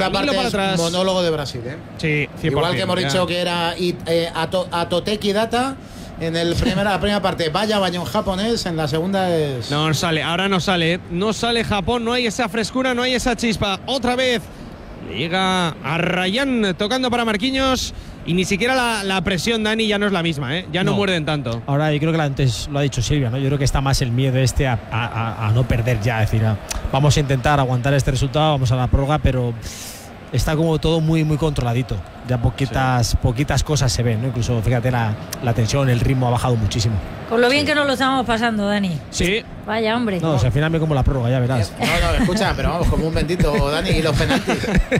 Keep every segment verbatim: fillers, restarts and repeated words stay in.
segunda Danilo parte para es atrás. monólogo de Brasil, ¿eh? Sí, cien por ciento, igual que hemos ya. dicho que era eh, Ato, Atoteki Data en el primera, la primera parte, vaya bañón japonés, en la segunda es... No sale, ahora no sale. No sale Japón, no hay esa frescura, no hay esa chispa. Otra vez le llega a Rayán tocando para Marquinhos. Y ni siquiera la, la presión, Dani, ya no es la misma, ¿eh? Ya no, No. muerden tanto. Ahora yo creo que antes lo ha dicho Silvia, ¿no? Yo creo que está más el miedo este a, a, a, a no perder ya. Es decir, a, vamos a intentar aguantar este resultado, vamos a la prórroga, pero está como todo muy muy controladito. Ya poquitas sí. poquitas cosas se ven, ¿no? Incluso, fíjate, la, la tensión, el ritmo ha bajado muchísimo. Con lo bien sí. que nos lo estamos pasando, Dani. Sí. Vaya, hombre. No, o sea, al final me como la prórroga, ya verás. No, no, escucha, pero vamos, como un bendito, Dani, y los penaltis.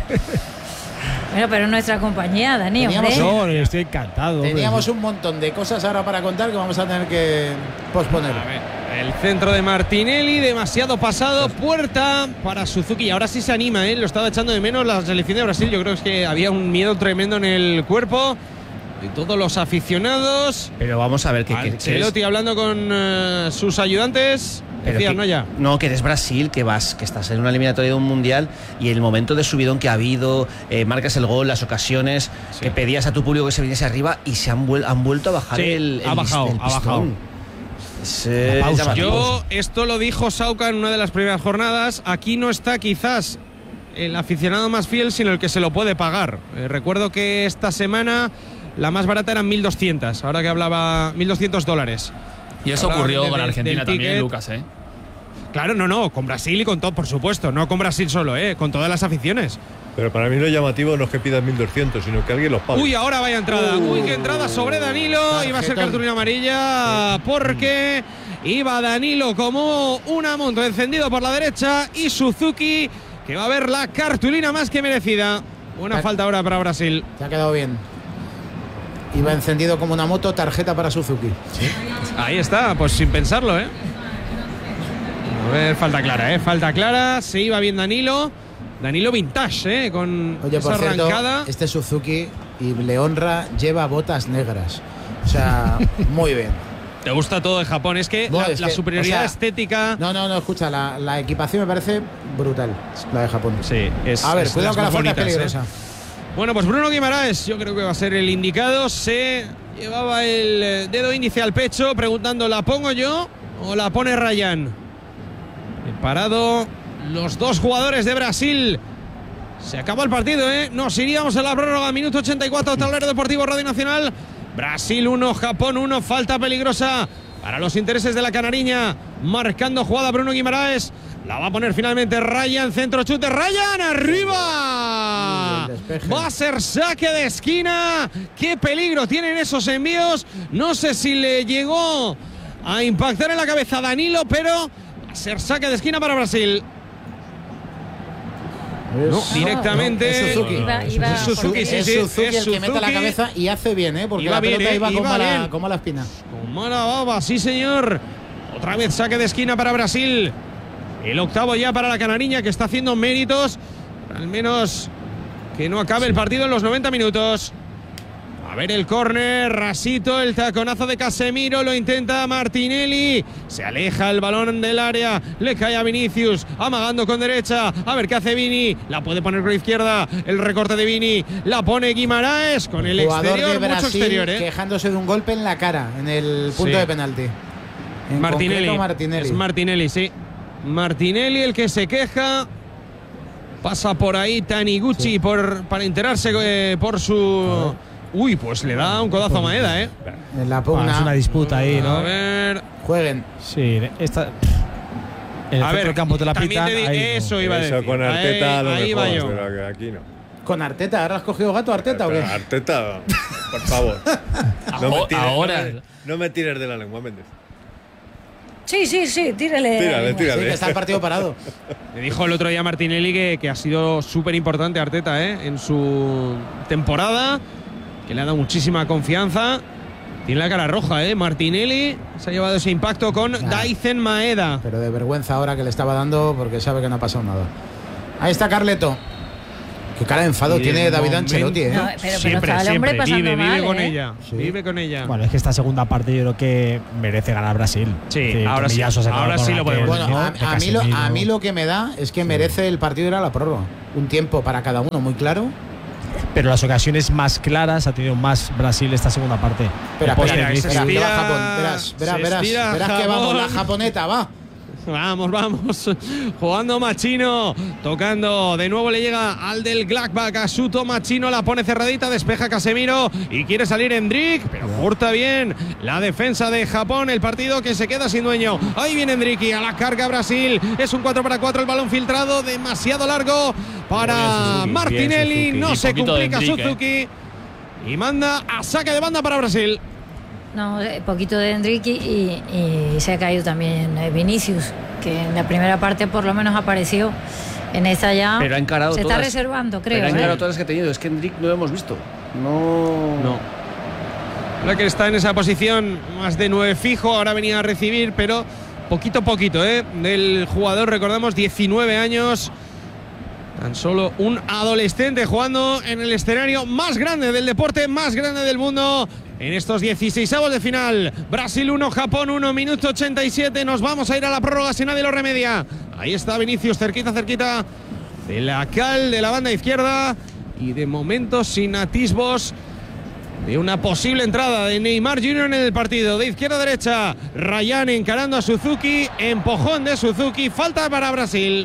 Bueno, pero en nuestra compañía, Dani, Teníamos hombre. No, estoy encantado. Teníamos hombre. un montón de cosas ahora para contar que vamos a tener que posponer. A ver, el centro de Martinelli, demasiado pasado, puerta para Suzuki. Y ahora sí se anima, ¿eh? Lo estaba echando de menos la selección de Brasil. Yo creo que había un miedo tremendo en el cuerpo de todos los aficionados. Pero vamos a ver que, que, que Ancelotti eres, hablando con uh, sus ayudantes. pero Decías, que, ¿no? Ya. No, que eres Brasil, que vas, que estás en una eliminatoria de un mundial y el momento de subidón que ha habido, eh, marcas el gol, las ocasiones, Sí. que pedías a tu público que se viniese arriba y se han, vuel, han vuelto a bajar Sí, el, el ha bajado, el ha bajado. Es, eh, La pausa. llamativo. Yo, esto lo dijo Sauca en una de las primeras jornadas. Aquí no está quizás el aficionado más fiel, sino el que se lo puede pagar. Eh, recuerdo que esta semana la más barata eran mil doscientos, ahora que hablaba mil doscientos dólares. Y eso Hablaba ocurrió de- con de- Argentina del también, ticket. Lucas, ¿eh? Claro, no, no, con Brasil y con todo, por supuesto. No con Brasil solo, eh, con todas las aficiones. Pero para mí lo llamativo no es que pidas mil doscientos, sino que alguien los pague. Uy, ahora vaya entrada. Uh, Uy, qué entrada sobre Danilo. Iba a ser tarjetón. cartulina amarilla porque iba Danilo como una moto encendido por la derecha y Suzuki que va a ver la cartulina más que merecida. Buena Tar- falta ahora para Brasil. Te ha quedado bien. Iba encendido como una moto, tarjeta para Suzuki. Ahí está, pues sin pensarlo, ¿eh? A ver, falta clara, ¿eh? Falta clara. Se iba bien Danilo. Danilo vintage, ¿eh? Con Oye, esa por cierto, arrancada. este Suzuki, y le honra, lleva botas negras. O sea, muy bien. Te gusta todo de Japón. Es que No, la, es la que, superioridad o sea, estética. No, no, no, escucha, la, la equipación me parece brutal, la de Japón. Sí, es. A ver, es cuidado de que las la más falta es bonitas, peligrosa. ¿eh? Bueno, pues Bruno Guimaraes, yo creo que va a ser el indicado. Se llevaba el eh, dedo índice al pecho, preguntando: ¿la pongo yo o la pone Rayán? Parado los dos jugadores de Brasil. Se acabó el partido, ¿eh? Nos iríamos a la prórroga, minuto ochenta y cuatro, Tablero Deportivo Radio Nacional. Brasil uno, Japón uno, falta peligrosa para los intereses de la canariña. Marcando jugada Bruno Guimaraes. La va a poner finalmente Ryan, centro chute, Ryan, arriba. Uy, el despeje. Va a ser saque de esquina. Qué peligro tienen esos envíos. No sé si le llegó a impactar en la cabeza a Danilo, pero va a ser saque de esquina para Brasil. No, directamente. No, es Suzuki. Iba- iba- Es Suzuki, sí, es sí, Suzuki es el que mete la Suzuki. cabeza y hace bien, ¿eh? Porque Iba la bien, pelota ¿eh? iba, con, Iba mala, bien. con mala espina. Con mala baba, sí señor. Otra vez saque de esquina para Brasil. El octavo ya para la canariña, que está haciendo méritos. Al menos que no acabe el partido en los noventa minutos. A ver el córner, rasito, el taconazo de Casemiro, lo intenta Martinelli. Se aleja el balón del área, le cae a Vinicius, amagando con derecha. A ver qué hace Vini, la puede poner con izquierda. El recorte de Vini, la pone Guimaraes con el Jugador exterior, de mucho Brasil exterior, ¿eh? quejándose de un golpe en la cara en el punto Sí. de penalti. En Martinelli. concreto, Martinelli. Es Martinelli, sí. Martinelli el que se queja. Pasa por ahí Taniguchi Sí. por, para enterarse eh, por su... Uy, pues le da un codazo a Maeda, ¿eh? En la Ah, pugna. es una disputa ahí, ¿no? A ver... Jueguen. Sí, esta. En el A centro ver, del campo te la también pitan. te di- ahí no. eso iba a decir. Eso con Arteta ahí, lo ahí mejor, va yo. pero que aquí no. Con Arteta, ¿ahora has cogido gato Arteta o qué? Pero Arteta, por favor. No me Aho- tires, ahora. no me, no me tires de la lengua, Méndez. Sí, sí, sí, tírale. Tírale, Sí, tírale. que está el partido parado. Me dijo el otro día Martinelli que, que ha sido súper importante Arteta, ¿eh? En su temporada, que le ha dado muchísima confianza. Tiene la cara roja, ¿eh? Martinelli se ha llevado ese impacto con Nah. Daizen Maeda. Pero de vergüenza ahora que le estaba dando porque sabe que no ha pasado nada. Ahí está Carleto, Qué cara de enfado Y tiene de David momento- Ancelotti, ¿eh? No, pero, pero Siempre, está el hombre siempre. pasando Vive, mal, vive con ¿eh? ella. Sí. Vive con ella. Bueno, es que esta segunda parte yo creo que merece ganar Brasil. Sí, Es decir, ahora sí, Tomiyasu se acabó ahora con sí lo aquel podemos Bueno, decir. a, gol de a mí lo, a Casemiro. mí lo que me da es que merece el partido ir a la prórroga. Un tiempo para cada uno, muy claro. Pero las ocasiones más claras ha tenido más Brasil esta segunda parte. Espera, Después espera, del Mira, inicio. se espera, que va estira- Japón. Verás, verás, se verás. estira Verás que vamos, la Japón. japoneta, va. Vamos, vamos. Jugando Machino. Tocando. De nuevo le llega al del Gladbach. A Suto. Machino la pone cerradita. Despeja Casemiro. Y quiere salir Endrick. Pero corta bien la defensa de Japón. El partido que se queda sin dueño. Ahí viene Endrick. Y a la carga Brasil. Es un cuatro para cuatro. El balón filtrado. Demasiado largo para Muy bien, Suzuki, Martinelli. bien, Suzuki. No Y se poquito de complica Endrick, ¿eh? Suzuki. Y manda a saque de banda para Brasil. No, eh, poquito de Enrique y, y se ha caído también eh, Vinicius, que en la primera parte por lo menos apareció. En esta ya Pero ha encarado se todas. está reservando, creo. Pero ha ¿eh? encarado todas las que ha tenido. Es que Endrick no lo hemos visto. No. No. Ahora que está en esa posición más de nueve fijo, ahora venía a recibir, pero poquito a poquito, ¿eh? Del jugador, recordamos, diecinueve años. Tan solo un adolescente jugando en el escenario más grande del deporte, más grande del mundo. En estos dieciseisavos de final. Brasil uno, Japón uno, minuto ochenta y siete. Nos vamos a ir a la prórroga si nadie lo remedia. Ahí está Vinicius, cerquita, cerquita de la cal de la banda izquierda. Y de momento sin atisbos de una posible entrada de Neymar junior en el partido. De izquierda a derecha, Ryan encarando a Suzuki. Empujón de Suzuki. Falta para Brasil.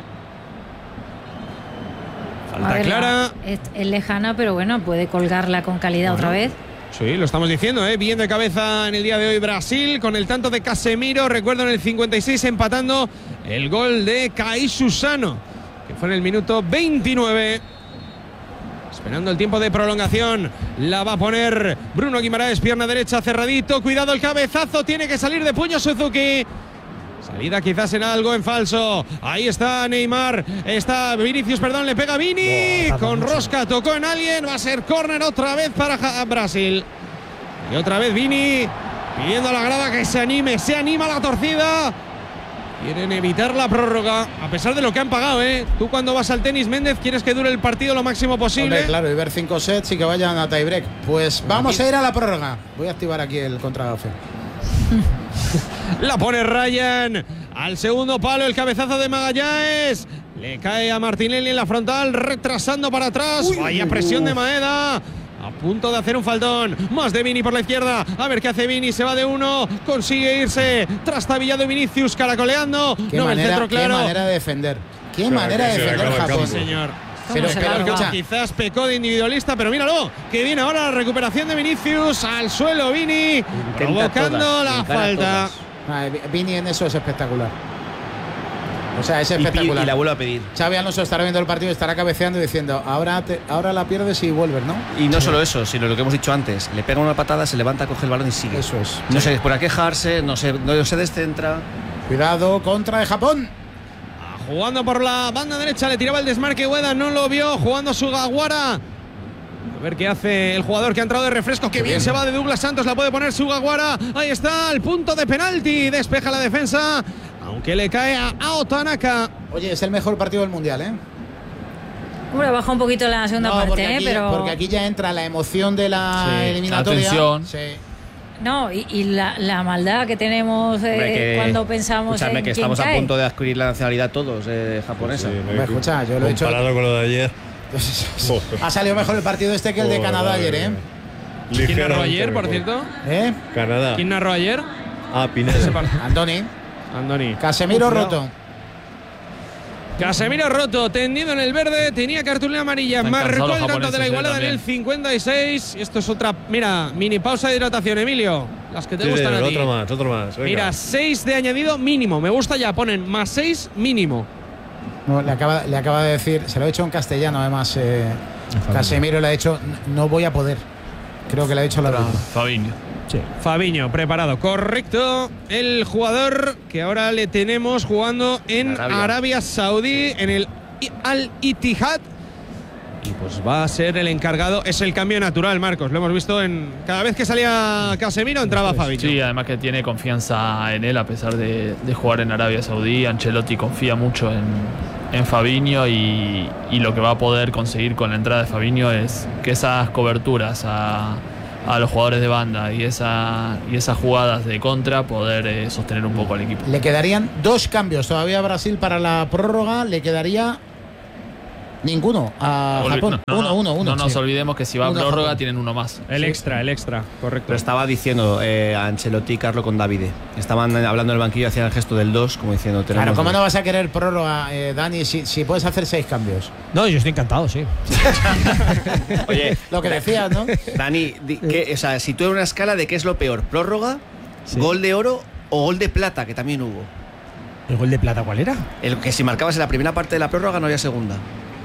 A Falta ver, clara. Es, es lejana, pero bueno, puede colgarla con calidad otra vez. Sí, lo estamos diciendo, ¿eh? Bien de cabeza en el día de hoy Brasil, con el tanto de Casemiro, recuerdo en el cincuenta y seis empatando el gol de Kaishu Sano, que fue en el minuto veintinueve. Esperando el tiempo de prolongación, la va a poner Bruno Guimaraes, pierna derecha cerradito, cuidado el cabezazo, tiene que salir de puño Suzuki. Salida quizás en algo en falso. Ahí está Neymar. Está Vinicius, perdón, le pega Vini. Oh, con mucho. rosca, tocó en alguien. Va a ser córner otra vez para Ja- Brasil. Y otra vez Vini pidiendo a la grada que se anime. Se anima la torcida. Quieren evitar la prórroga, a pesar de lo que han pagado, ¿eh? Tú cuando vas al tenis, Méndez, quieres que dure el partido lo máximo posible. Hombre, claro, y ver cinco sets y que vayan a tiebreak. Pues vamos a ir a la prórroga. Voy a activar aquí el contragafe. La pone Ryan al segundo palo, el cabezazo de Magallanes. Le cae a Martinelli en la frontal, retrasando para atrás. Vaya presión de Maeda. A punto de hacer un faltón. Más de Vini por la izquierda. A ver qué hace Vini. Se va de uno. Consigue irse. Trastabillado Vinicius, caracoleando. Qué, no ve el manera, centro qué claro. manera de defender. Qué Claro, manera de que se le defender acaba el Japón. campo. Señor. Pero, se pero, larga? escucha, Quizás pecó de individualista, pero míralo, que viene ahora la recuperación de Vinicius. Al suelo Vini, provocando todas, la encara falta. todas. ah, Vini en eso es espectacular. O sea, es Y, pi- espectacular. y la vuelve a pedir. Xavi Alonso estará viendo el partido y estará cabeceando y diciendo, ahora, te- ahora la pierdes y vuelves, ¿no? Y no solo eso, sino lo que hemos dicho antes. Le pega una patada, se levanta, coge el balón y sigue. Eso es. No se pone a quejarse, no se, no se descentra. Cuidado, contra de Japón. Jugando por la banda derecha, le tiraba el desmarque Ueda, no lo vio, jugando Sugawara. A ver qué hace el jugador que ha entrado de refresco. Qué bien, bien. se va de Douglas Santos, la puede poner Sugawara. Ahí está, el punto de penalti. Despeja la defensa, aunque le cae a Ao Tanaka. Oye, es el mejor partido del mundial, ¿eh? Hombre, baja un poquito la segunda No, parte, porque ¿eh? aquí, Pero porque aquí ya entra la emoción de la Sí, eliminatoria. la tensión. Sí. no, y, y la, la maldad que tenemos eh, Hombre, que- cuando pensamos escúchame, en que quién estamos a cae. punto de adquirir la nacionalidad todos eh, japonesa. Sí, no hay Hombre, que- escucha, yo lo he hecho- Comparado con lo de ayer. Ha salido mejor el partido este que el de Joder, Canadá ayer, ¿eh? ¿Quién narró Ligeramente ayer, por mejor. cierto? ¿Eh? Canadá. ¿Quién narró ayer? Ah, Pineda. Andoni. Andoni. Casemiro Cuidado. roto. Casemiro roto, tendido en el verde, tenía cartulina amarilla, Están marcó cansados el los tanto de la japoneses, igualada eh, en el también. cincuenta y seis. Esto es otra, mira, mini pausa de hidratación, Emilio. Las que te Sí, gustan a ti. otro más, otro más. Venga. Mira, seis de añadido mínimo. Me gusta ya, ponen más seis mínimo. No, le, acaba, le acaba de decir, se lo he hecho en castellano además. Eh, Casemiro le ha dicho, no voy a poder. Creo que le ha dicho la verdad. Fabinho. Sí. Fabiño, preparado. Correcto. El jugador que ahora le tenemos jugando en Arabia, Arabia. Saudí, en el I- Al-Ittihad. Y pues va a ser el encargado. Es el cambio natural, Marcos. Lo hemos visto en. Cada vez que salía Casemiro, entraba Fabiño. Sí, además que tiene confianza en él a pesar de, de jugar en Arabia Saudí. Ancelotti confía mucho en, en Fabinho y, y lo que va a poder conseguir con la entrada de Fabinho es que esas coberturas a, a los jugadores de banda y, esa, y esas jugadas de contra poder eh, sostener un poco al equipo. Le quedarían dos cambios todavía a Brasil para la prórroga, le quedaría ninguno a Olvi- Japón. no, no, uno, uno, uno. No nos sí. olvidemos que si va a Uno a prórroga Japón. tienen uno más. El extra, el extra, correcto. Pero estaba diciendo eh, a Ancelotti y Carlo con Davide. Estaban hablando en el banquillo, hacían el gesto del dos, como diciendo tenemos. Claro, ¿cómo dos. no vas a querer prórroga, eh, Dani, si, si puedes hacer seis cambios? No, yo estoy encantado, sí. Oye, Lo que decías, ¿no? Dani, di- ¿qué- o sea, si tú en una escala de qué es lo peor, prórroga, Sí. gol de oro o gol de plata, que también hubo. ¿El gol de plata cuál era? El que si marcabas en la primera parte de la prórroga no había segunda.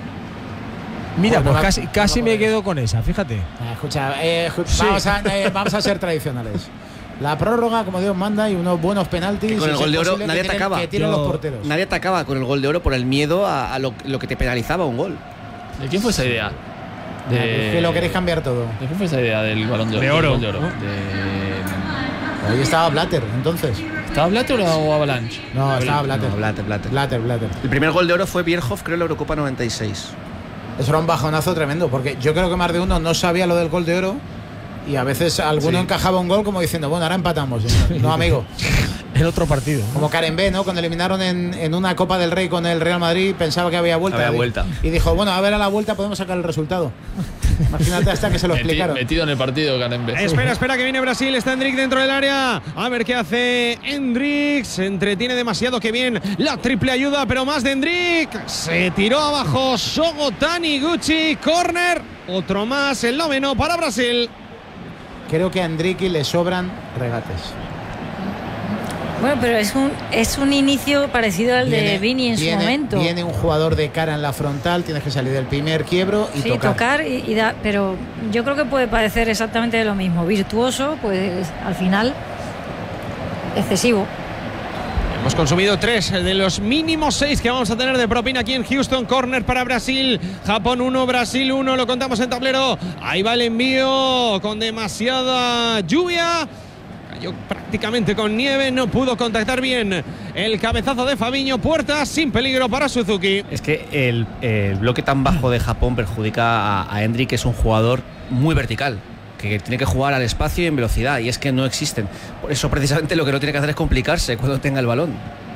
Mira, Joder, no pues me- casi, casi no me me acuerdo. quedo con esa, fíjate. Ah, escucha, eh, ju- Sí. vamos, a, eh, vamos a ser tradicionales. La prórroga, como Dios manda, y unos buenos penaltis. Que con el y si gol es de oro posible, nadie que tiren- atacaba. Que tiren Yo- los porteros. Nadie atacaba con el gol de oro por el miedo a, a lo, lo que te penalizaba un gol. ¿De quién fue esa idea? Es que lo queréis cambiar todo. ¿De quién fue esa idea del balón de oro? De del oro, gol de oro? ¿no? De- Ahí estaba Blatter, entonces. ¿Estaba Blatter o Avalanche? No, estaba Blatter. No, Blatter, Blatter. Blatter, Blatter. El primer gol de oro fue Bierhoff, creo, en la Eurocopa noventa y seis. Eso era un bajonazo tremendo, porque yo creo que más de uno no sabía lo del gol de oro y a veces alguno Sí. encajaba un gol como diciendo, bueno, ahora empatamos. No, amigo. El otro partido. Como Karen B, ¿no? Cuando eliminaron en, en una Copa del Rey con el Real Madrid, pensaba que había vuelta. Había Y- vuelta. Y dijo, bueno, a ver a la vuelta podemos sacar el resultado. Imagínate hasta que se lo Meti- explicaron. Metido en el partido, Karen B. Espera, espera, que viene Brasil. Está Hendrik dentro del área. A ver qué hace Hendrik. Se entretiene demasiado. Que bien la triple ayuda, pero más de Hendrik. Se tiró abajo Shogo Taniguchi. Corner. Otro más. El noveno para Brasil. Creo que a Endricky le sobran regates. Bueno, pero es un, es un inicio parecido al de Vini en viene- su momento. Viene un jugador de cara en la frontal, tienes que salir del primer quiebro y Sí, tocar. tocar, y, y da- pero yo creo que puede parecer exactamente lo mismo. Virtuoso, pues al final, excesivo. Hemos consumido tres de los mínimos seis que vamos a tener de propina aquí en Houston. Corner para Brasil. Japón uno, Brasil uno. Lo contamos en tablero. Ahí va el envío con demasiada lluvia. Cayó prácticamente con nieve. No pudo contactar bien el cabezazo de Fabinho. Puerta sin peligro para Suzuki. Es que el, el bloque tan bajo de Japón perjudica a, a Hendrik, que es un jugador muy vertical, que tiene que jugar al espacio y en velocidad, y es que no existen. Por eso precisamente lo que no tiene que hacer es complicarse cuando tenga el balón.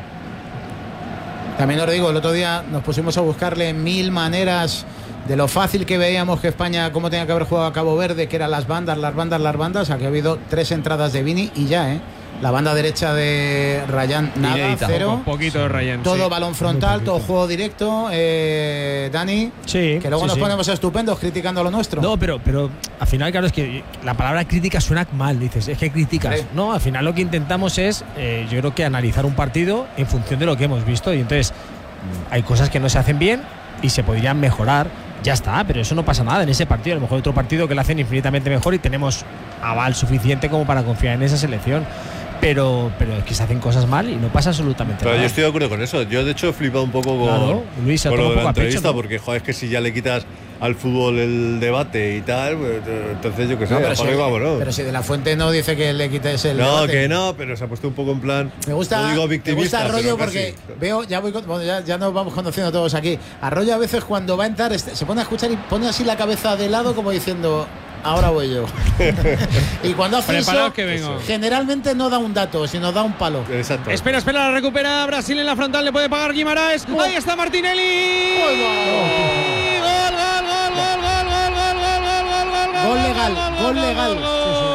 También os digo, el otro día nos pusimos a buscarle mil maneras de lo fácil que veíamos que España, cómo tenía que haber jugado a Cabo Verde, que eran las bandas, las bandas, las bandas. Aquí ha habido tres entradas de Vini y ya, ¿eh? La banda derecha de Rayán, nada, Inédita. cero. Un poquito de Ryan. Todo sí. balón frontal, todo juego directo. Eh, Dani, Sí, que luego sí, nos sí. ponemos estupendos criticando lo nuestro. No, pero, pero al final, claro, es que la palabra crítica suena mal, dices, es que criticas. Sí. No, al final lo que intentamos es, eh, yo creo que analizar un partido en función de lo que hemos visto. Y entonces, hay cosas que no se hacen bien y se podrían mejorar. Ya está, pero eso no pasa nada en ese partido. A lo mejor otro partido que lo hacen infinitamente mejor y tenemos aval suficiente como para confiar en esa selección. Pero, pero es que se hacen cosas mal y no pasa absolutamente Pero nada. yo estoy de acuerdo con eso. Yo, de hecho, he flipado un poco con, Claro, Luis, se ha con lo tomado de un la poco a pecho, entrevista, ¿no? porque, joder, es que si ya le quitas al fútbol el debate y tal, pues, eh, entonces yo qué sé, No, pero, apaga si, y vámonos. pero si de la Fuente no dice que le quites el. No, debate. que no, pero se ha puesto un poco en plan. Me gusta, no digo me victimista, gusta Arroyo pero porque casi. veo, ya voy con- bueno, ya, ya nos vamos conociendo todos aquí. Arroyo a veces cuando va a entrar este- se pone a escuchar y pone así la cabeza de lado como diciendo, ahora voy yo. Y cuando hace eso, Preparaos que vengo. generalmente no da un dato, sino da un palo. Exacto. Espera, espera, la recupera Brasil en la frontal. Le puede pagar Guimaraes. Ahí está Martinelli. Gol, gol, gol, gol, gol, gol, gol, gol, gol, gol, gol, Gol legal, gol legal. Gol.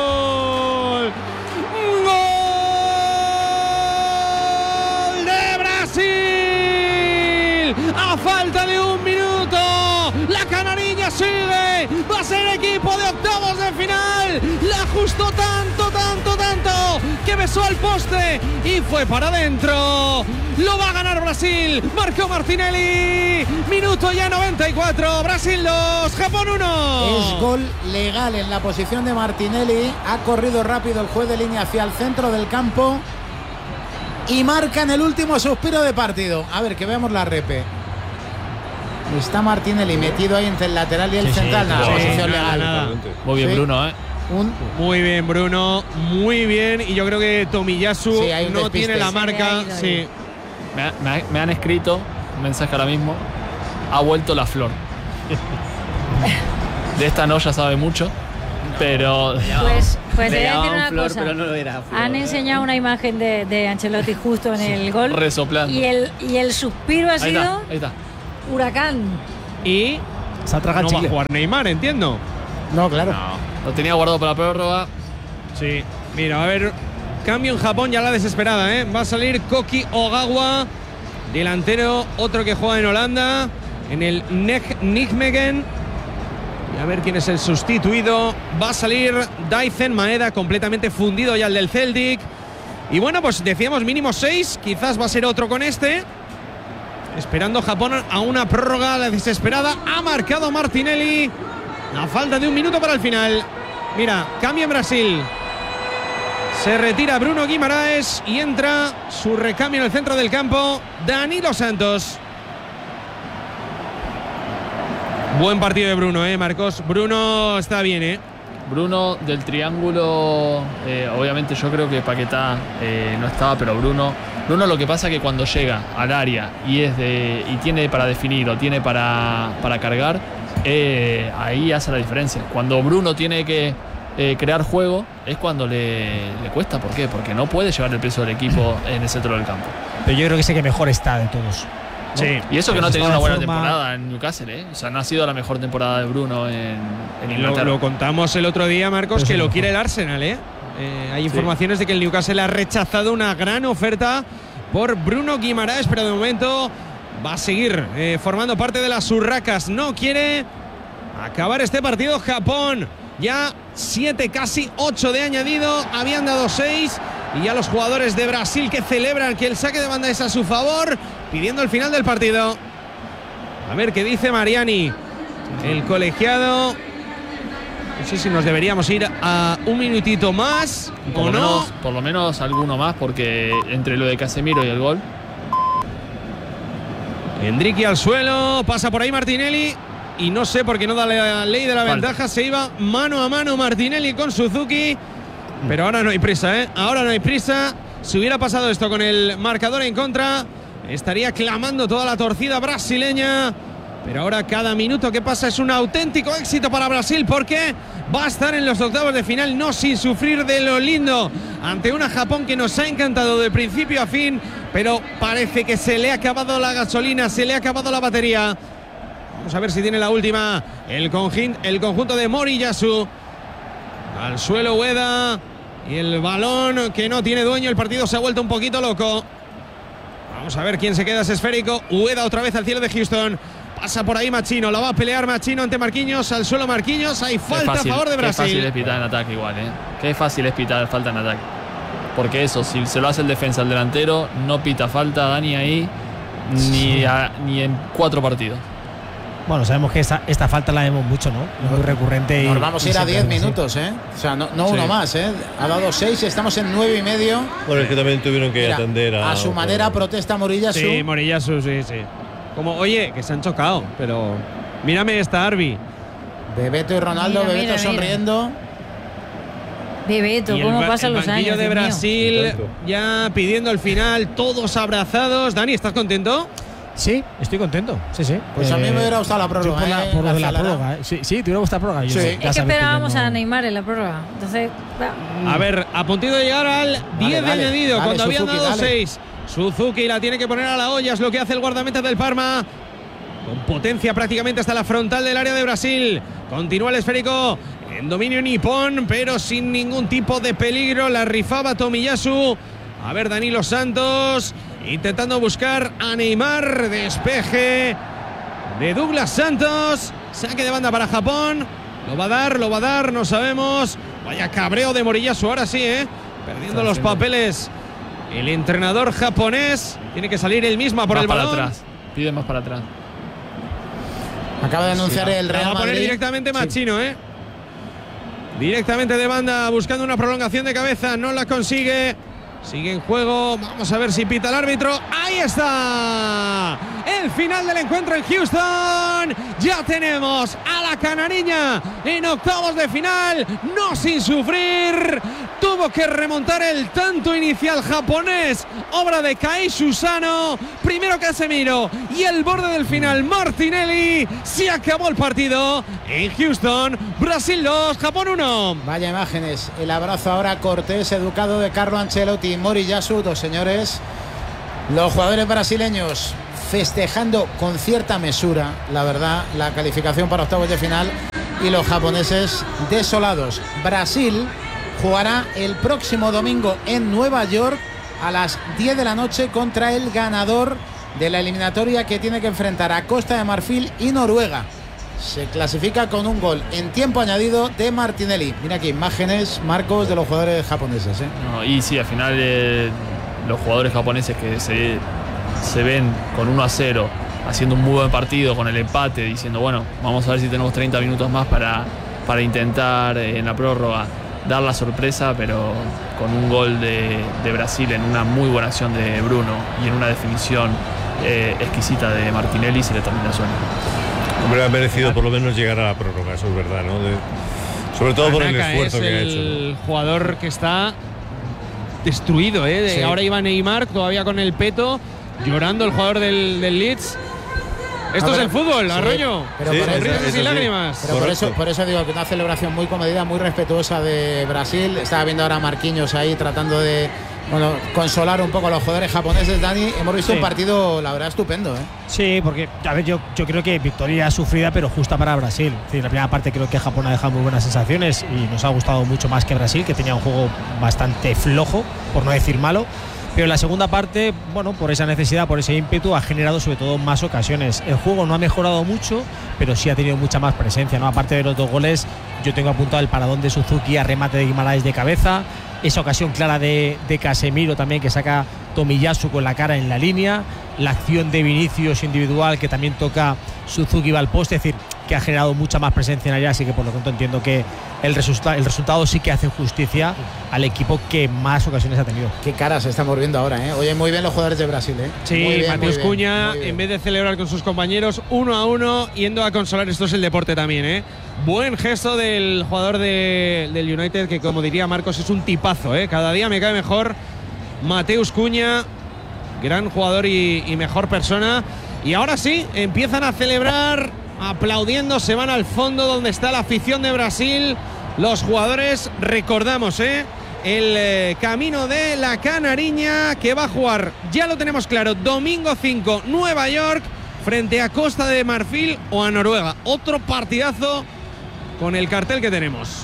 Gol de Brasil. A falta de un minuto, la canariña sigue. Va a ser equipo de octavos de final. La ajustó tanto, tanto, tanto que besó al poste y fue para adentro. Lo va a ganar Brasil. Marcó Martinelli. Minuto ya noventa y cuatro. Brasil dos, Japón uno. Es gol legal en la posición de Martinelli. Ha corrido rápido el juez de línea hacia el centro del campo y marca en el último suspiro de partido. A ver, que veamos la repe. Está Martinelli metido ahí entre el lateral y el Sí, sí, central. Nada, sí, posición nada, legal. nada. Muy bien, Sí. Bruno, ¿eh? Un, Muy bien, Bruno. Muy bien. Y yo creo que Tomiyasu Sí, hay un no despiste. tiene la Se le ha marca. ido Sí. Me, ha- me ha- me han escrito un mensaje ahora mismo. Ha vuelto la flor. De esta no ya sabe mucho, pero... Pues, pues te voy a Le decir llamaban una flor, cosa. pero no era flor. Han enseñado una imagen de, de Ancelotti justo en el gol. Resoplando. Y el, y el suspiro ha Ahí sido está, ahí está. huracán. Y Se ha tragado no va a chicle. jugar Neymar, entiendo. No, claro. No, lo tenía guardado para la prórroga. Sí. Mira, va a haber cambio en Japón ya la desesperada, ¿eh? Va a salir Koki Ogawa, delantero, otro que juega en Holanda, en el Nijmegen. Y a ver quién es el sustituido. Va a salir Daizen Maeda, completamente fundido ya el del Celtic. Y bueno, pues decíamos mínimo seis, quizás va a ser otro con este. Esperando Japón a una prórroga la desesperada. Ha marcado Martinelli. A falta de un minuto para el final. Mira, cambio en Brasil. Se retira Bruno Guimaraes y entra su recambio en el centro del campo, Danilo Santos. Buen partido de Bruno, ¿eh, Marcos? Bruno está bien, ¿eh? Bruno del triángulo, eh, obviamente yo creo que Paquetá eh, no estaba, pero Bruno, Bruno lo que pasa es que cuando llega al área y es de y tiene para definir o tiene para, para cargar, eh, ahí hace la diferencia. Cuando Bruno tiene que eh, crear juego es cuando le, le cuesta. ¿Por qué? Porque no puede llevar el peso del equipo en el centro del campo. Pero yo creo que es el que mejor está de todos. ¿no? Sí. Y eso que no ha Pues tenido está una buena de forma- temporada en Newcastle, ¿eh? O sea, no ha sido la mejor temporada de Bruno en, en Lo, Inglaterra. lo contamos el otro día, Marcos, Pues que es lo mejor. quiere el Arsenal, ¿eh? Eh, hay informaciones de que el Newcastle ha rechazado una gran oferta por Bruno Guimaraes, pero de momento va a seguir eh, formando parte de las urracas. No quiere acabar este partido. Japón ya siete, casi ocho de añadido. Habían dado seis. Y ya los jugadores de Brasil que celebran que el saque de banda es a su favor, pidiendo el final del partido. A ver qué dice Mariani, el colegiado. No sé si nos deberíamos ir a un minutito más Por o lo, no. menos, por lo menos alguno más, porque entre lo de Casemiro y el gol. Endrique al suelo, pasa por ahí Martinelli. Y no sé por qué no da la ley de la Falta. ventaja. Se iba mano a mano Martinelli con Suzuki. Pero ahora no hay prisa, ¿eh? Ahora no hay prisa. Si hubiera pasado esto con el marcador en contra, estaría clamando toda la torcida brasileña. Pero ahora cada minuto que pasa es un auténtico éxito para Brasil, porque va a estar en los octavos de final, no sin sufrir de lo lindo, ante una Japón que nos ha encantado de principio a fin, pero parece que se le ha acabado la gasolina, se le ha acabado la batería. Vamos a ver si tiene la última el, conjin, el conjunto de Moriyasu. Al suelo Ueda. Y el balón que no tiene dueño. El partido se ha vuelto un poquito loco. Vamos a ver quién se queda ese esférico. Ueda otra vez al cielo de Houston. Pasa por ahí Machino. La va a pelear Machino ante Marquinhos. Al suelo Marquinhos. Hay falta fácil, a favor de Qué fácil es Brasil. pitar en ataque igual, ¿eh? Qué fácil es pitar falta en ataque. Porque eso, si se lo hace el defensa al delantero, no pita falta Dani ahí ni, a- ni en cuatro partidos. Bueno, sabemos que esta, esta falta la vemos mucho, ¿no? Es muy recurrente. y- Nos vamos a y ir a siempre diez es así. minutos, ¿eh? O sea, no, no Sí. uno más, ¿eh? Ha dado seis y estamos en nueve y medio. Bueno, es que también tuvieron que Mira, atender a. a su manera protesta Moriyasu. Sí, Moriyasu, sí, sí. Como, oye, que se han chocado. Pero mírame esta, Arbi. Bebeto y Ronaldo, Mira, Bebeto mira, mira. sonriendo. Bebeto, Y el, ¿cómo ba- pasan el los banquillo años? de Dios mío. Brasil Tanto. ya pidiendo el final, todos abrazados. Dani, ¿estás contento? Sí, estoy contento. Sí, sí. Pues a mí me hubiera gustado la yo prórroga, Por, la, ¿eh? por lo La de la acelerada. prórroga. ¿eh? Sí, sí, te hubiera gustado la prórroga. Yo Sí. ya Es Es que sabes esperábamos yo no- a Neymar en la prórroga. Entonces, va. A ver, a puntito de llegar al diez de dale, añadido, dale, cuando habían Suzuki, dado dale. seis. Suzuki la tiene que poner a la olla, es lo que hace el guardameta del Parma. Con potencia prácticamente hasta la frontal del área de Brasil. Continúa el esférico en dominio nipón, pero sin ningún tipo de peligro. La rifaba Tomiyasu. A ver, Danilo Santos intentando buscar a Neymar. Despeje de Douglas Santos. Saque de banda para Japón. Lo va a dar, lo va a dar, no sabemos. Vaya cabreo de Moriyasu, ahora sí, ¿eh? Perdiendo los papeles. El entrenador japonés tiene que salir él mismo a por Más el para balón. atrás. Pide más para atrás. Acaba de anunciar el La Real va a poner Madrid. directamente Machino, ¿eh? Directamente de banda, buscando una prolongación de cabeza. No la consigue. Sigue en juego. Vamos a ver si pita el árbitro. ¡Ahí está! El final del encuentro en Houston. Ya tenemos a la canariña en octavos de final. No sin sufrir. tuvo que remontar el tanto inicial japonés, obra de Kai Susano, primero Casemiro y el borde del final Martinelli. Se acabó el partido en Houston, Brasil dos, Japón uno. Vaya imágenes, el abrazo ahora cortés, educado de Carlo Ancelotti y Moriyasu, dos señores. Los jugadores brasileños festejando con cierta mesura, la verdad, la calificación para octavos de final, y los japoneses desolados. Brasil jugará el próximo domingo en Nueva York a las diez de la noche contra el ganador de la eliminatoria que tiene que enfrentar a Costa de Marfil y Noruega. Se clasifica con un gol en tiempo añadido de Martinelli. Mira aquí imágenes, Marcos, de los jugadores japoneses, ¿eh? No, y sí, al final eh, los jugadores japoneses que se, se ven con uno a cero, haciendo un muy buen partido, con el empate, diciendo, bueno, vamos a ver si tenemos treinta minutos más para, para intentar eh, en la prórroga dar la sorpresa, pero con un gol de, de Brasil en una muy buena acción de Bruno y en una definición eh, exquisita de Martinelli, se le termina el sueño. Hombre, ha merecido por lo menos llegar a la prórroga, eso es verdad, ¿no? De, sobre todo por el Tanaka esfuerzo es que ha el hecho. El jugador que está destruido, ¿eh? De Sí. Ahora iba Neymar todavía con el peto, llorando el jugador del, del Leeds. Esto No, es pero- el fútbol, sí, Arroyo. pero Sí, por eso- eso- Risas eso y sí. lágrimas. Pero por Correcto. eso, por eso digo que una celebración muy comedida, muy respetuosa de Brasil. Estaba viendo ahora a Marquinhos ahí tratando de, bueno, consolar un poco a los jugadores japoneses. Dani, hemos visto Sí. un partido, la verdad, estupendo, ¿eh? Sí, porque a ver, yo, yo creo que victoria sufrida pero justa para Brasil. Es decir, la primera parte creo que Japón ha dejado muy buenas sensaciones y nos ha gustado mucho más que Brasil, que tenía un juego bastante flojo, por no decir malo. Pero en la segunda parte, bueno, por esa necesidad, por ese ímpetu, ha generado sobre todo más ocasiones. El juego no ha mejorado mucho, pero sí ha tenido mucha más presencia, ¿no? Aparte de los dos goles, yo tengo apuntado el paradón de Suzuki a remate de Guimaraes de cabeza, esa ocasión clara de, de Casemiro también, que saca Tomiyasu con la cara en la línea, la acción de Vinicius individual que también toca Suzuki va al poste, es decir, que ha generado mucha más presencia en allá, así que por lo tanto entiendo que el, resulta, el resultado sí que hace justicia al equipo que más ocasiones ha tenido. Qué caras estamos viendo ahora, ¿eh? Oye, muy bien los jugadores de Brasil, ¿eh? Muy Sí, bien, Mateus muy bien, Cuña, muy bien. en vez de celebrar con sus compañeros, uno a uno, yendo a consolar. Esto es el deporte también, ¿eh? Buen gesto del jugador de, del United, que como diría Marcos, es un tipazo, ¿eh? Cada día me cae mejor Mateus Cuña, gran jugador y, y mejor persona. Y ahora sí, empiezan a celebrar, aplaudiendo, se van al fondo donde está la afición de Brasil. Los jugadores, recordamos, ¿eh? El eh, camino de la Canariña, que va a jugar, ya lo tenemos claro, domingo cinco, Nueva York, frente a Costa de Marfil o a Noruega. Otro partidazo con el cartel que tenemos.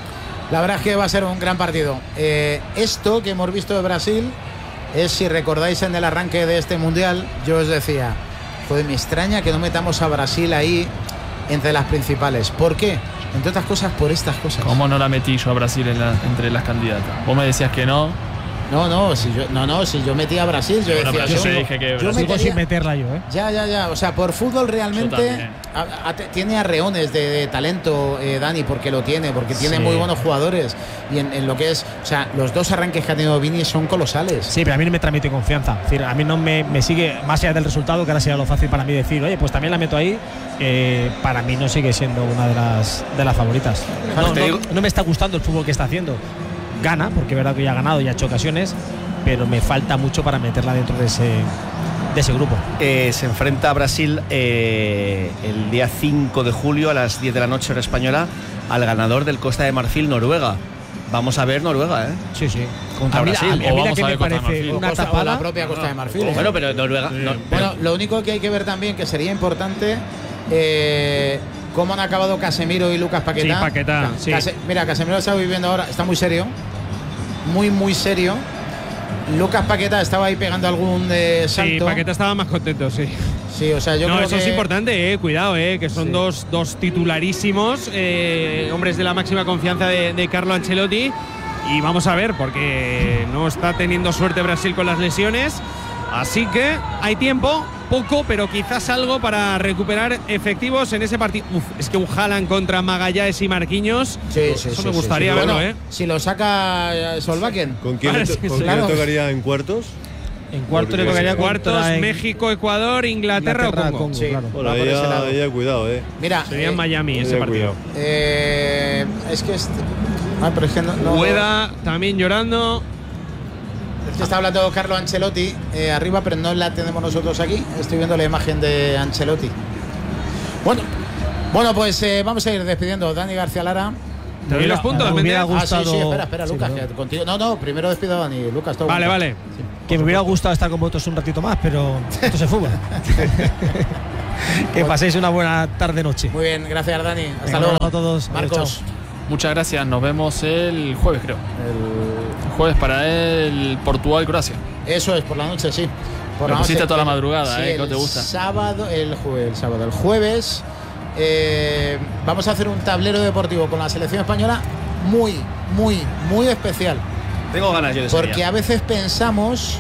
La verdad es que va a ser un gran partido. Eh, esto que hemos visto de Brasil es, si recordáis en el arranque de este mundial, yo os decía, joder, me extraña que no metamos a Brasil ahí entre las principales. ¿Por qué? Entre otras cosas, por estas cosas. ¿Cómo no la metí yo a Brasil en la- entre las candidatas? Vos me decías que no. No, no, si yo, no, no, si yo metí a Brasil, yo Bueno, decía, pero yo yo, te dije que yo Brasil- Sigo metería- sin meterla yo, ¿eh? Ya, ya, ya. O sea, por fútbol Yo realmente también. a- a- te- tiene arreones de, de talento, eh, Dani, porque lo tiene, porque tiene Sí. muy buenos jugadores. Y en, en lo que es, o sea, los dos arranques que ha tenido Vini son colosales. Sí, pero a mí no me transmite confianza. Es decir, a mí no me, me sigue, más allá del resultado, que ahora sería lo fácil para mí decir, oye, pues también la meto ahí, eh, para mí no sigue siendo una de las, de las favoritas. Pues No, te no- digo- no me está gustando el fútbol que está haciendo. Gana, porque es verdad que ya ha ganado y ha hecho ocasiones, pero me falta mucho para meterla dentro de ese, de ese grupo. Eh, se enfrenta a Brasil eh, el día cinco de julio a las diez de la noche hora española al ganador del Costa de Marfil, Noruega. Vamos a ver Noruega, ¿eh? Sí, sí. Contra a mí, Brasil. a mí- a O mí la vamos que a me ver Costa de parece Marfil. una Costa- o tapada. la propia Costa de Marfil. ¿eh? Bueno, pero Noruega. no, pero- Bueno, lo único que hay que ver también, que sería importante, eh, cómo han acabado Casemiro y Lucas Paquetá. Sí, Paquetá, Ca- sí. Case- Mira, Casemiro está viviendo ahora, está muy serio, muy, muy serio. Lucas Paquetá estaba ahí pegando algún eh, Sí, salto. Paqueta estaba más contento, sí. Sí, o sea, yo no, creo eso que es importante, eh, cuidado, eh, que son Sí. dos, dos titularísimos, eh, hombres de la máxima confianza de, de Carlo Ancelotti. Y vamos a ver, porque no está teniendo suerte Brasil con las lesiones. Así que hay tiempo, poco, pero quizás algo para recuperar efectivos en ese partido. Uf, es que un Haaland contra Magallanes y Marquinhos, Sí, sí, eso sí, me sí, gustaría sí. verlo, Bueno, ¿eh? Si lo saca eh, Solbakken. ¿Con quién, Vale, le, sí, to- con sí. quién le Claro. tocaría en cuartos? En cuarto le Porque tocaría Cuartos, contra en- México, Ecuador, Inglaterra, Inglaterra, o Congo. Congo, Sí. claro. Bueno, Va por ahí ese ya, lado. ahí ya cuidado, ¿eh? Mira, Sería en eh, Miami Ahí ese ya partido. cuidado. eh, es que este- Ah, pero es que no, no Ueda también llorando. Es que está hablando Carlo Ancelotti eh, arriba, pero no la tenemos nosotros aquí. Estoy viendo la imagen de Ancelotti. Bueno, bueno pues eh, vamos a ir despidiendo. Dani García Lara. ¿Te doy los puntos? Me hubiera gustado. Ah, sí, sí, espera, espera, Sí, Lucas. no. Que contigo... No, no, primero despido a Dani. Lucas, todo Vale, bueno. vale. Sí, Que me hubiera gustado estar con vosotros un ratito más, pero esto se fútbol. Que paséis una buena tarde-noche. muy bien, gracias, Dani. Hasta Venga, luego. a todos. Marcos. Chao. Muchas gracias, nos vemos el jueves, creo. El... El jueves para el Portugal-Croacia. Eso es, por la noche, sí. Por Lo la pusiste noche. toda la madrugada, Sí, ¿eh? Que no el te gusta. Sábado, el jueves, el sábado, el jueves. eh, vamos a hacer un tablero deportivo con la selección española muy, muy, muy especial. Tengo ganas yo de ser Porque a veces pensamos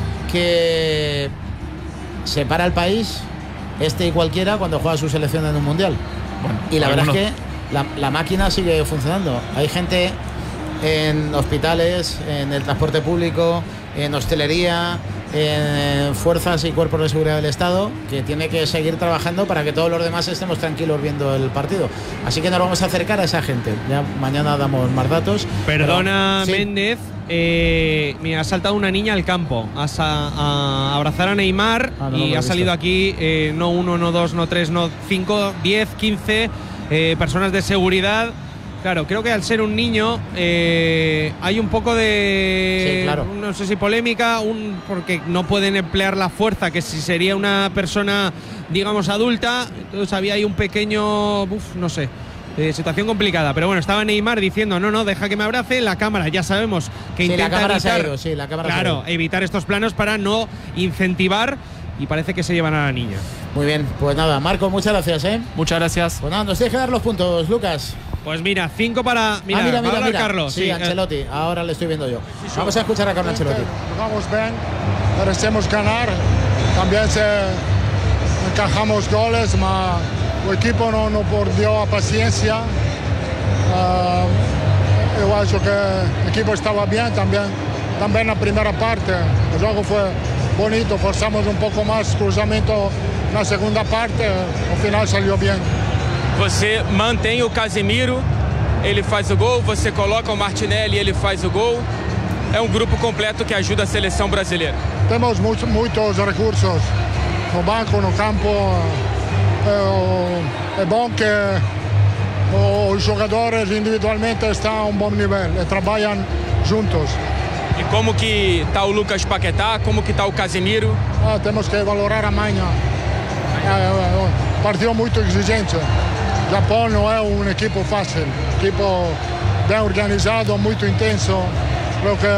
que se para el país, este y cualquiera, cuando juega su selección en un mundial. Bueno, Y la verdad algunos- es que la, la máquina sigue funcionando. Hay gente en hospitales, en el transporte público, en hostelería, en fuerzas y cuerpos de seguridad del Estado, que tiene que seguir trabajando para que todos los demás estemos tranquilos viendo el partido. Así que nos vamos a acercar a esa gente. Ya mañana damos más datos. Perdona, Pero, sí. Méndez. Eh, mira, ha saltado una niña al campo a, sa- a abrazar a Neymar Ah, no lo y hemos ha salido visto. aquí eh, no uno, no dos, no tres, no cinco, diez, quince eh, personas de seguridad. Claro, creo que al ser un niño eh, hay un poco de, Sí, claro. no sé si polémica, un, porque no pueden emplear la fuerza que si sería una persona, digamos, adulta. Entonces había ahí un pequeño, uf, no sé, eh, situación complicada. Pero bueno, estaba Neymar diciendo, no, no, deja que me abrace. La cámara, ya sabemos que Sí, la intenta cámara se ha evitar, ido, sí, la cámara se ha claro, ido. evitar estos planos para no incentivar, y parece que se llevan a la niña. Muy bien, pues nada, Marco, muchas gracias, ¿eh? Muchas gracias. Pues nada, nos tienes que dar los puntos, Lucas. Pues mira, cinco para. Mira, ah, mira, va a mira, hablar mira. Carlos. Sí, eh, Ancelotti, ahora le estoy viendo yo. Vamos a escuchar a Carlo Ancelotti. Jugamos bien, merecemos ganar. También se encajamos goles, pero el equipo no, no perdió paciencia. Uh, yo acho que el equipo estaba bien también. También la primera parte, el juego fue bonito, forzamos un poco más cruzamiento en la segunda parte, al final salió bien. Você mantém o Casemiro, ele faz o gol, você coloca o Martinelli, ele faz o gol. É um grupo completo que ajuda a seleção brasileira. Temos muchos, muchos recursos no banco, no campo. É, é bom que os jogadores individualmente estão a um bom nível e trabalham juntos. E como que tá o Lucas Paquetá, como que tá o Casemiro? Ah, temos que valorar amanhã. É, é um partido muito exigente. O Japão não é um equipo fácil, equipo bem organizado, muito intenso. Creo que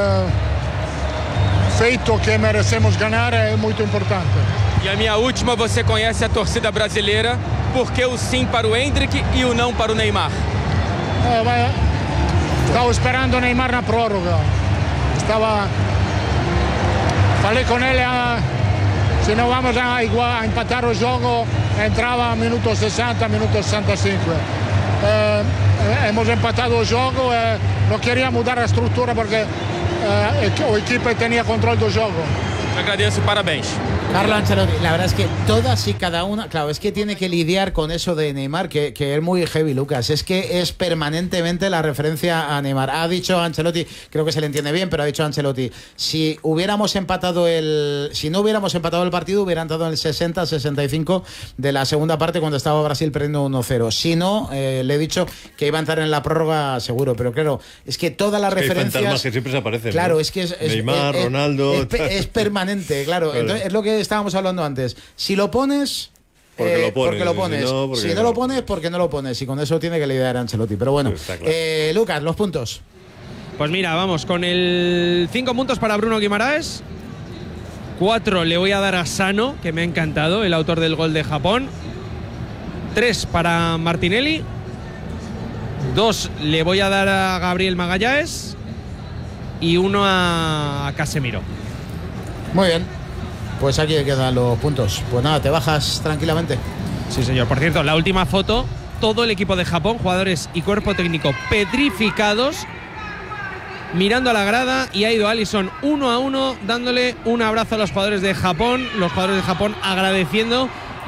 feito que merecemos ganhar é muito importante. E a minha última, você conhece a torcida brasileira, por que o sim para o Endrick e o não para o Neymar? É, vai, estava esperando o Neymar na prórroga. Estava. Falei com ele, ah, se não vamos a, igual, a empatar o jogo, entrava a minuto sessenta, minuto sessenta e cinco. Eh, hemos empatado o jogo, eh, não queria mudar a estrutura porque eh, o equipe tinha controle do jogo. Agradeço, parabéns. Carlo Ancelotti, la verdad es que todas y cada una, claro, es que tiene que lidiar con eso de Neymar, que, que es muy heavy, Lucas, es que es permanentemente la referencia a Neymar. Ha dicho Ancelotti, creo que se le entiende bien, pero ha dicho Ancelotti, si hubiéramos empatado el, si no hubiéramos empatado el partido, hubiera entrado en el sesenta sesenta y cinco de la segunda parte cuando estaba Brasil perdiendo uno cero. Si no, eh, le he dicho que iba a entrar en la prórroga seguro, pero claro, es que todas las Es que hay referencias, fantasmas que siempre se aparecen. claro, ¿no? es que es, es- Neymar, es- es- Ronaldo. es, pe- es permanente, claro. Claro. Entonces, es lo que estábamos hablando antes. Si lo pones, Porque lo pones, porque lo si pones. no, porque Si no no. lo pones, porque no lo pones. Y con eso tiene que lidiar Ancelotti. Pero bueno, Pues está claro. eh, Lucas, los puntos. Pues mira, vamos con el cinco puntos para Bruno Guimaraes. Cuatro le voy a dar a Sano, que me ha encantado, el autor del gol de Japón. Tres para Martinelli. Dos le voy a dar a Gabriel Magallanes. Y uno a Casemiro. Muy bien. Pues aquí quedan los puntos. Pues nada, te bajas tranquilamente. Sí, señor. Por cierto, la última foto, todo el equipo de Japón, jugadores y cuerpo técnico petrificados, mirando a la grada, y ha ido Alisson uno a uno, dándole un abrazo a los jugadores de Japón, los jugadores de Japón agradeciendo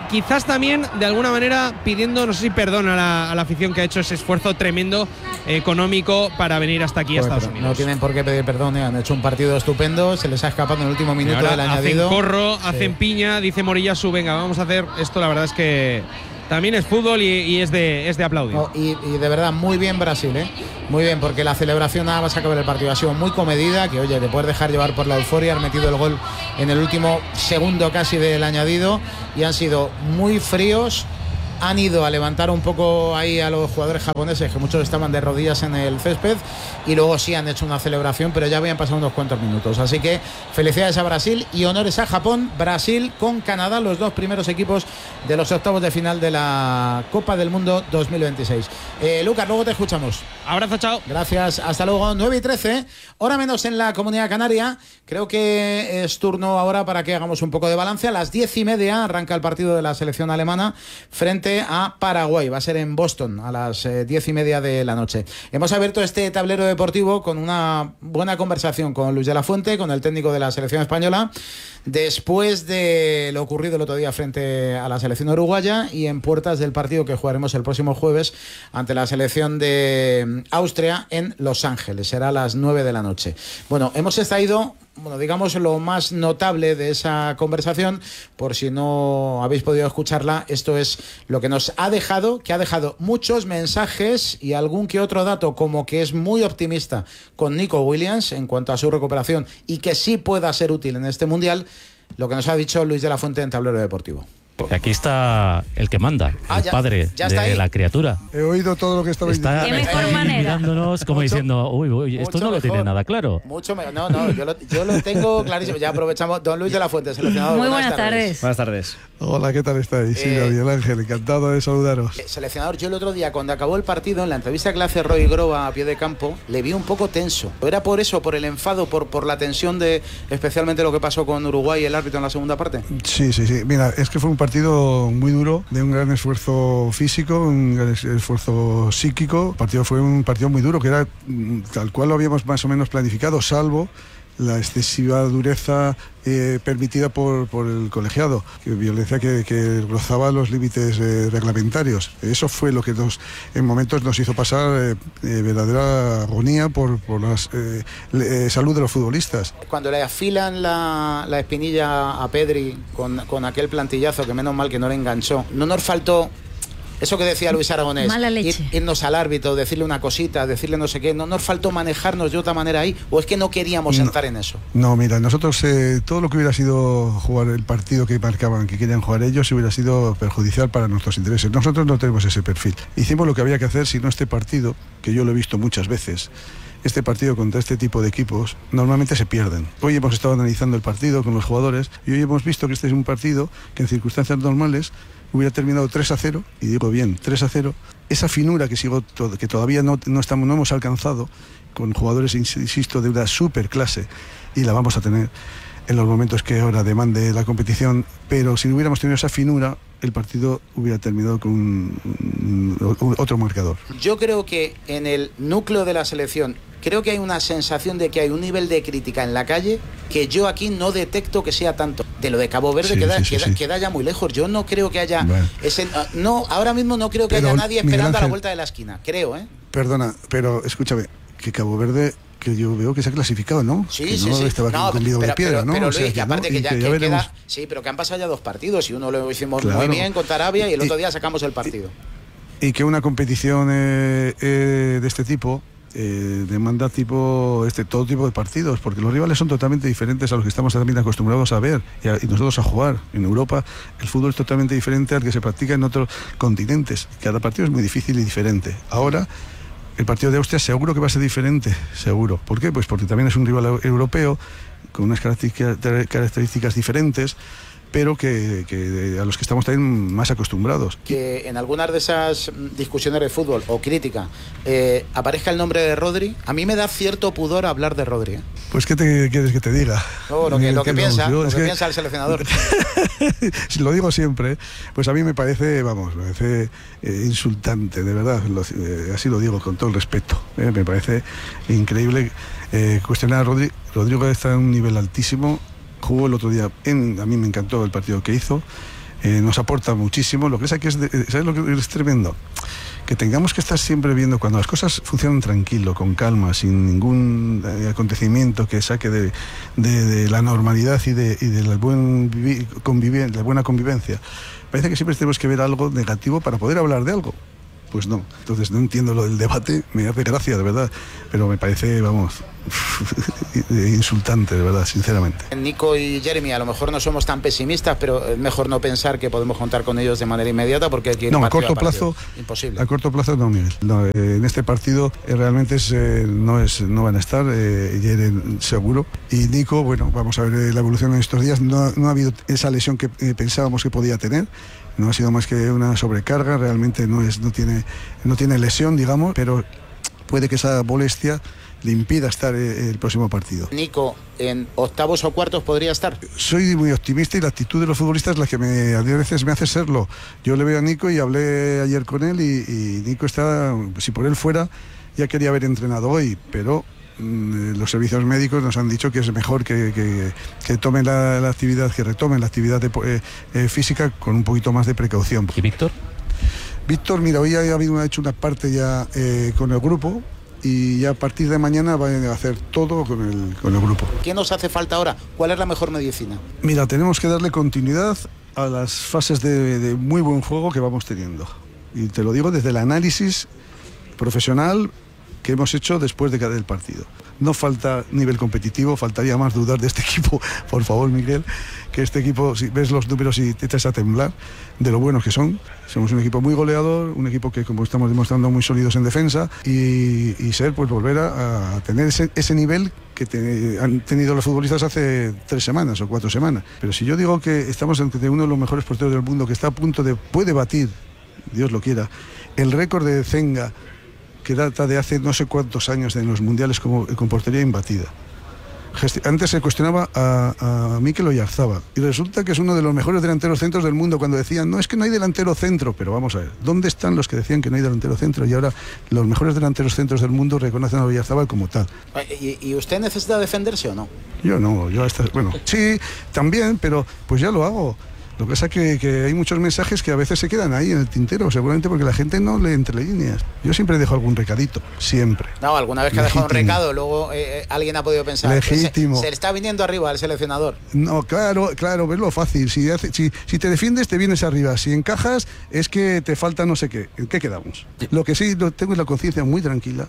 quizás también de alguna manera pidiendo, no sé si perdón a la, a la afición que ha hecho ese esfuerzo tremendo económico para venir hasta aquí a Joder, Estados Unidos. No tienen por qué pedir perdón, ¿eh? Han hecho un partido estupendo, se les ha escapado en el último minuto del añadido. Hacen corro, sí. hacen piña, dice Moriyasu, venga, vamos a hacer esto. La verdad es que también es fútbol y, y es de es de aplaudir. Oh, y, y de verdad, muy bien Brasil, ¿eh? Muy bien, porque la celebración nada más acabar el partido ha sido muy comedida, que oye, te puedes dejar llevar por la euforia, han metido el gol en el último segundo casi del añadido y han sido muy fríos. Han ido a levantar un poco ahí a los jugadores japoneses, que muchos estaban de rodillas en el césped, y luego sí han hecho una celebración, pero ya habían pasado unos cuantos minutos. Así que felicidades a Brasil y honores a Japón. Brasil con Canadá, los dos primeros equipos de los octavos de final de la Copa del Mundo dos mil veintiséis. Eh, Lucas, luego te escuchamos. Abrazo, chao. Gracias, hasta luego. nueve y trece, hora menos en la Comunidad Canaria. Creo que es turno ahora para que hagamos un poco de balance. A las diez y media arranca el partido de la selección alemana frente a Paraguay. Va a ser en Boston a las eh, diez y media de la noche. Hemos abierto este tablero deportivo con una buena conversación con Luis de la Fuente, con el técnico de la selección española, después de lo ocurrido el otro día frente a la selección uruguaya y en puertas del partido que jugaremos el próximo jueves ante la selección de Austria en Los Ángeles. Será a las nueve de la noche. Bueno, hemos extraído, bueno, digamos lo más notable de esa conversación. Por si no habéis podido escucharla, esto es lo que nos ha dejado, que ha dejado muchos mensajes y algún que otro dato, como que es muy optimista con Nico Williams en cuanto a su recuperación y que sí pueda ser útil en este Mundial, lo que nos ha dicho Luis de la Fuente en Tablero Deportivo. Aquí está el que manda, ah, el ya, padre ya de ahí. la criatura. He oído todo lo que estabais está diciendo. Qué mejor manera. mirándonos como Mucho, diciendo, uy, uy, esto no lo mejor. tiene nada claro. Mucho mejor. No, no, yo lo, yo lo tengo clarísimo. Ya aprovechamos. Don Luis de la Fuente, seleccionador. Muy buenas tardes. Buenas tardes. Hola, ¿qué tal estáis? Sí, Eh, Miguel Ángel, encantado de saludaros. Eh, Seleccionador, yo el otro día, cuando acabó el partido, en la entrevista que le hace Roy Grova a pie de campo, le vi un poco tenso. ¿Era por eso, por el enfado, por, por la tensión de especialmente lo que pasó con Uruguay y el árbitro en la segunda parte? Sí, sí, sí. Mira, es que fue un partido muy duro, de un gran esfuerzo físico, un gran esfuerzo psíquico. El partido fue un partido muy duro, que era mm, tal cual lo habíamos más o menos planificado, salvo la excesiva dureza eh, permitida por, por el colegiado, que violencia que, que rozaba los límites eh, reglamentarios. Eso fue lo que nos, en momentos nos hizo pasar eh, eh, verdadera agonía por, por la eh, eh, salud de los futbolistas. Cuando le afilan la, la espinilla a Pedri con, con aquel plantillazo, que menos mal que no le enganchó, no nos faltó eso que decía Luis Aragonés, mala leche. Ir, irnos al árbitro, decirle una cosita, decirle no sé qué, no nos faltó manejarnos de otra manera ahí, o es que no queríamos no, entrar en eso. No, mira, nosotros eh, todo lo que hubiera sido jugar el partido que marcaban, que querían jugar ellos, hubiera sido perjudicial para nuestros intereses. Nosotros no tenemos ese perfil. Hicimos lo que había que hacer, si no este partido, que yo lo he visto muchas veces, este partido contra este tipo de equipos normalmente se pierden. Hoy hemos estado analizando el partido con los jugadores y hoy hemos visto que este es un partido que en circunstancias normales hubiera terminado tres a cero, y digo bien, tres a cero, esa finura que, sigo to- que todavía no, no, estamos, no hemos alcanzado, con jugadores, insisto, de una super clase, y la vamos a tener en los momentos que ahora demande la competición, pero si no hubiéramos tenido esa finura, el partido hubiera terminado con un, un, otro marcador. Yo creo que en el núcleo de la selección, creo que hay una sensación de que hay un nivel de crítica en la calle que yo aquí no detecto que sea tanto. De lo de Cabo Verde sí, queda, sí, sí, queda, sí. queda ya muy lejos. Yo no creo que haya bueno. ese, no, ahora mismo no creo que pero, haya nadie Miguel esperando Ángel, a la vuelta de la esquina, creo, ¿eh? Perdona, pero escúchame, que Cabo Verde, que yo veo que se ha clasificado, ¿no? Sí, que sí, no sí. estaba No, con Vido de pero, piedra, pero, ¿no? pero O sea, Luis, que aparte no, que y ya, que que ya queda, veremos. sí, pero que han pasado ya dos partidos y uno lo hicimos Claro. muy bien contra Arabia y el Y- otro día sacamos el partido. Y que una competición eh, eh, de este tipo eh, demanda tipo este todo tipo de partidos, porque los rivales son totalmente diferentes a los que estamos también acostumbrados a ver y, a, y nosotros a jugar. En Europa el fútbol es totalmente diferente al que se practica en otros continentes. Cada partido es muy difícil y diferente. Ahora el partido de Austria seguro que va a ser diferente, seguro. ¿Por qué? Pues porque también es un rival europeo con unas características, características diferentes, pero que, que a los que estamos también más acostumbrados. Que en algunas de esas discusiones de fútbol o crítica eh, aparezca el nombre de Rodri, a mí me da cierto pudor hablar de Rodri, ¿eh? Pues ¿qué te quieres que te diga? No, lo que, lo que no, piensa, yo, lo es que que, piensa el seleccionador. si lo digo siempre, pues a mí me parece, vamos, me parece eh, insultante, de verdad, lo, eh, así lo digo con todo el respeto, eh, me parece increíble eh, cuestionar a Rodri. Rodrigo está en un nivel altísimo. Jugó el otro día, en, a mí me encantó el partido que hizo, eh, nos aporta muchísimo. Lo que es aquí es, de, ¿sabes lo que es tremendo? Que tengamos que estar siempre viendo cuando las cosas funcionan tranquilo, con calma, sin ningún eh, acontecimiento que saque de, de, de la normalidad y de, y de la, buen conviven, la buena convivencia. Parece que siempre tenemos que ver algo negativo para poder hablar de algo. Pues no. Entonces no entiendo lo del debate, me hace gracia, de verdad, pero me parece, vamos, insultante, de verdad, sinceramente. Nico y Jeremy, a lo mejor no somos tan pesimistas, pero es mejor no pensar que podemos contar con ellos de manera inmediata porque aquí no, a corto a plazo, imposible. A corto plazo no, Miguel. No, eh, en este partido eh, realmente es, eh, no es, no van a estar, eh, Jeremy seguro, y Nico, bueno, vamos a ver eh, la evolución en estos días. No, no ha habido esa lesión que eh, pensábamos que podía tener. No ha sido más que una sobrecarga, realmente no es, no tiene, no tiene lesión, digamos, pero puede que esa molestia le impida estar el próximo partido. Nico, ¿en octavos o cuartos podría estar? Soy muy optimista y la actitud de los futbolistas es la que me, a veces me hace serlo. Yo le veo a Nico y hablé ayer con él y, y Nico está, si por él fuera, ya quería haber entrenado hoy, pero los servicios médicos nos han dicho que es mejor que, que, que tomen la, la actividad, que retomen la actividad de, eh, eh, física con un poquito más de precaución. ¿Y Víctor? Víctor, mira, hoy ha, habido, ha hecho una parte ya eh, con el grupo y ya a partir de mañana va a hacer todo con el, con el grupo. ¿Qué nos hace falta ahora? ¿Cuál es la mejor medicina? Mira, tenemos que darle continuidad a las fases de, de muy buen juego que vamos teniendo. Y te lo digo desde el análisis profesional que hemos hecho después de cada partido. No falta nivel competitivo, faltaría más dudar de este equipo, por favor, Miguel, que este equipo, si ves los números y te echas a temblar de lo buenos que son. Somos un equipo muy goleador, un equipo que, como estamos demostrando, muy sólidos en defensa y, y ser, pues volver a, a tener ese, ese nivel que te, han tenido los futbolistas hace tres semanas o cuatro semanas. Pero si yo digo que estamos ante uno de los mejores porteros del mundo, que está a punto de, puede batir, Dios lo quiera, el récord de Zenga, que data de hace no sé cuántos años en los mundiales como, con portería imbatida. Antes se cuestionaba a, a Mikel Oyarzabal y resulta que es uno de los mejores delanteros centros del mundo cuando decían, no, es que no hay delantero centro, pero vamos a ver, ¿dónde están los que decían que no hay delantero centro? Y ahora los mejores delanteros centros del mundo reconocen a Oyarzabal como tal. ¿Y, y usted necesita defenderse o no? Yo no, yo hasta, bueno, sí, también, pero pues ya lo hago. Lo que pasa es que, que hay muchos mensajes que a veces se quedan ahí en el tintero, seguramente porque la gente no lee entre líneas. Yo siempre dejo algún recadito, siempre. No, alguna vez que Legítimo. ha dejado un recado, luego eh, alguien ha podido pensar Legítimo. Que se, se le está viniendo arriba al seleccionador. No, claro, claro, es lo fácil. Si, hace, si, si te defiendes, te vienes arriba. Si encajas, es que te falta no sé qué. ¿En qué quedamos? Lo que sí lo tengo es la conciencia muy tranquila.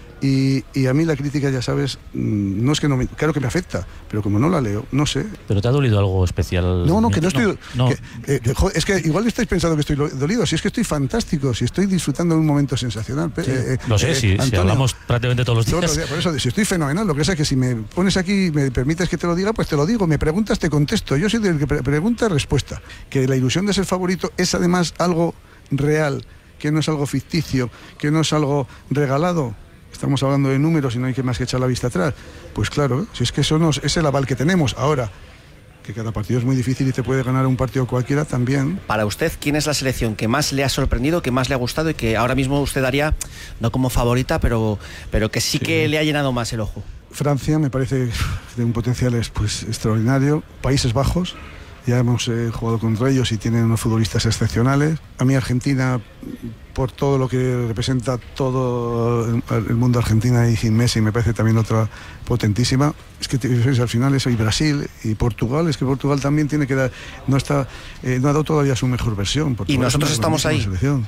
Y, y a mí la crítica, ya sabes, no es que no me, claro que me afecta, pero como no la leo, no sé. ¿Pero te ha dolido algo especial? No, no, que no estoy... No, no. Que, eh, joder, es que igual estáis pensando que estoy dolido, si es que estoy fantástico, si estoy disfrutando de un momento sensacional. Sí, eh, lo sé, eh, si, si hablamos prácticamente todos los días. Todos los días. Por eso, si estoy fenomenal, lo que pasa es que si me pones aquí y me permites que te lo diga, pues te lo digo, me preguntas, te contesto. Yo soy del que pre pregunta, respuesta. Que la ilusión de ser favorito es además algo real, que no es algo ficticio, que no es algo regalado. Estamos hablando de números y no hay que más que echar la vista atrás. Pues claro, si es que eso nos, es el aval que tenemos. Ahora, que cada partido es muy difícil y te puede ganar un partido cualquiera también. Para usted, ¿quién es la selección que más le ha sorprendido, que más le ha gustado y que ahora mismo usted daría, no como favorita, pero, pero que sí, sí que le ha llenado más el ojo? Francia me parece de un potencial pues, extraordinario. Países Bajos, ya hemos eh, jugado contra ellos y tienen unos futbolistas excepcionales. A mí Argentina, por todo lo que representa todo el mundo Argentina y sin Messi, me parece también otra potentísima. Es que al final eso, y Brasil y Portugal, es que Portugal también tiene que dar, no está, eh, no ha dado todavía su mejor versión. Portugal, y nosotros estamos ahí. Selección.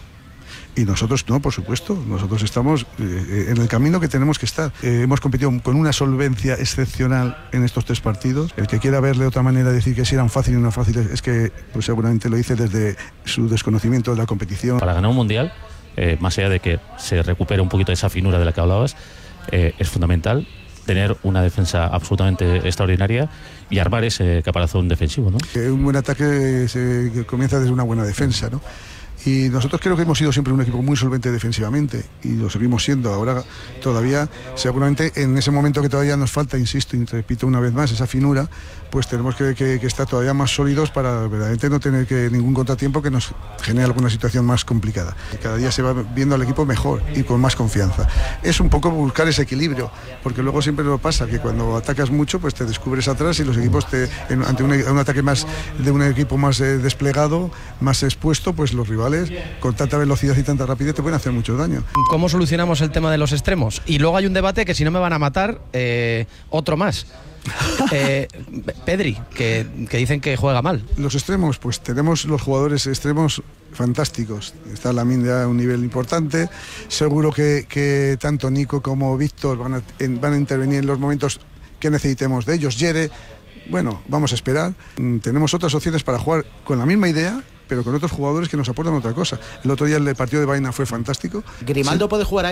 Y nosotros no, por supuesto, nosotros estamos eh, en el camino que tenemos que estar. Eh, hemos competido con una solvencia excepcional en estos tres partidos. El que quiera ver de otra manera decir que si eran fáciles o no fáciles, es que pues, seguramente lo dice desde su desconocimiento de la competición. Para ganar un mundial, eh, más allá de que se recupere un poquito esa finura de la que hablabas, eh, es fundamental tener una defensa absolutamente extraordinaria y armar ese caparazón defensivo, ¿no? Que un buen ataque se, que comienza desde una buena defensa, ¿no? Y nosotros creo que hemos sido siempre un equipo muy solvente defensivamente y lo seguimos siendo ahora todavía. Seguramente en ese momento que todavía nos falta, insisto y repito una vez más, esa finura, pues tenemos que, que, que estar todavía más sólidos para verdaderamente no tener que ningún contratiempo que nos genere alguna situación más complicada. Y cada día se va viendo al equipo mejor y con más confianza. Es un poco buscar ese equilibrio, porque luego siempre lo pasa que cuando atacas mucho pues te descubres atrás y los equipos te, en, ante un, un ataque más de un equipo más eh, desplegado, más expuesto, pues los rivales con tanta velocidad y tanta rapidez te pueden hacer mucho daño. ¿Cómo solucionamos el tema de los extremos? Y luego hay un debate que si no me van a matar, eh, otro más. eh, Pedri, que, que dicen que juega mal. Los extremos, pues tenemos los jugadores extremos fantásticos. Está Lamine ya a un nivel importante. Seguro que, que tanto Nico como Víctor van a, en, van a intervenir en los momentos que necesitemos de ellos. Yere, bueno, vamos a esperar. Mm, tenemos otras opciones para jugar con la misma idea, pero con otros jugadores que nos aportan otra cosa. El otro día el partido de Baena fue fantástico. Grimaldo sí. puede jugar ahí.